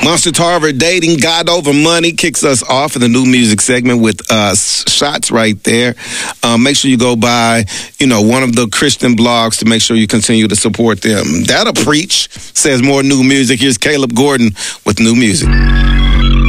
Monster Tarver Dating God Over Money kicks us off in the new music segment with shots right there. Make sure you go by, one of the Christian blogs to make sure you continue to support them. That'll preach, says more new music. Here's Caleb Gordon with new music.